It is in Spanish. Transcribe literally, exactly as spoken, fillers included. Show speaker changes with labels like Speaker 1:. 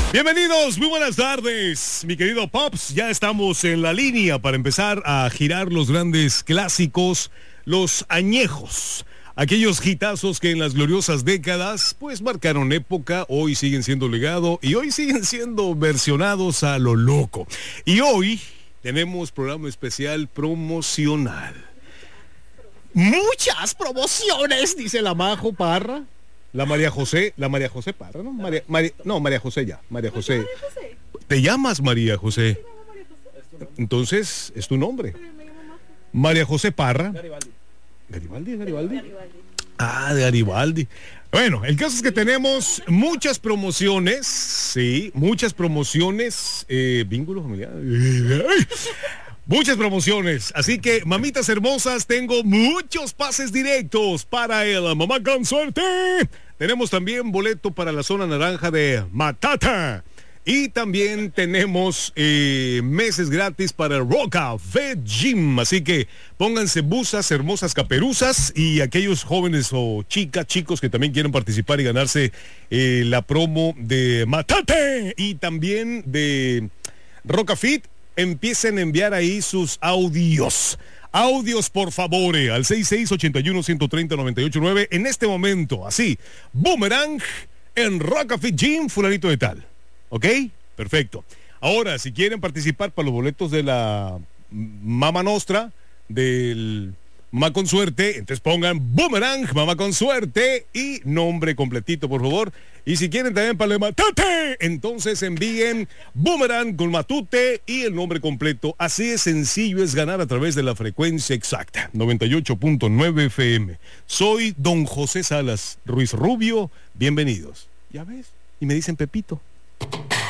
Speaker 1: Bienvenidos, muy buenas tardes, mi querido Pops. Ya estamos en la línea para empezar a girar los grandes clásicos, los añejos. Aquellos hitazos que en las gloriosas décadas pues marcaron época, hoy siguen siendo legado y hoy siguen siendo versionados a lo loco. Y hoy tenemos programa especial promocional. Muchas promociones, dice la Majo Parra. La María José, la María José Parra, ¿no? María, María, no, María José ya, María José. ¿Te llamas María José? Entonces, es tu nombre. María José Parra. Garibaldi. Garibaldi, Garibaldi. Ah, de Garibaldi. Bueno, el caso es que tenemos muchas promociones, sí, muchas promociones, eh, vínculos familiares. Muchas promociones, así que mamitas hermosas, tengo muchos pases directos para el Mamá con Suerte. Tenemos también boleto para la zona naranja de Matata. Y también tenemos eh, meses gratis para el Roca Vet Gym. Así que pónganse busas, hermosas caperuzas y aquellos jóvenes o chicas, chicos que también quieren participar y ganarse eh, la promo de Matate y también de Roca Fit. Empiecen a enviar ahí sus audios. Audios, por favor, eh, al seis seis ocho uno, uno tres cero, nueve ocho nueve. En este momento, así, Boomerang en Roca Fit Gym, fulanito de tal. ¿Ok? Perfecto. Ahora, si quieren participar para los boletos de la Mama Nostra, del Mamá con Suerte, entonces pongan Boomerang, Mamá con Suerte y nombre completito, por favor. Y si quieren también para el Matate, entonces envíen Boomerang con Matute y el nombre completo. Así de sencillo es ganar a través de la frecuencia exacta, noventa y ocho punto nueve F M. Soy don José Salas Ruiz Rubio, bienvenidos. ¿Ya ves? Y me dicen Pepito.